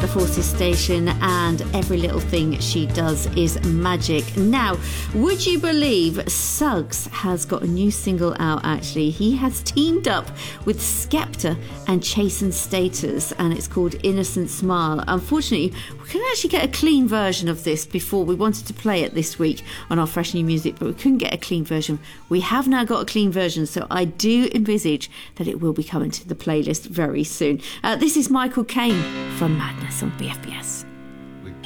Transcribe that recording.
the Forces station, and every little thing she does is magic. Now, would you believe Suggs has got a new single out, actually? He has teamed up with Skepta and Chasen Status, and it's called Innocent Smile. Unfortunately, we couldn't actually get a clean version of this before. We wanted to play it this week on our Fresh New Music, but we couldn't get a clean version. We have now got a clean version, so I do envisage that it will be coming to the playlist very soon. This is Michael Caine from Madness on BFBS.